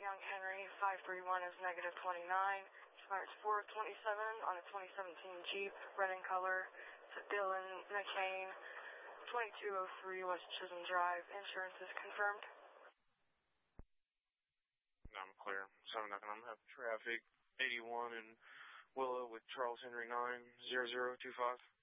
Young Henry, 531 is negative 29. Expires 427 on a 2017 Jeep, red in color. To Dylan McCain, 2203 West Chisholm Drive. Insurance is confirmed. I'm clear. 7 nothing. I'm having traffic 81 in Willow with Charles Henry 90025.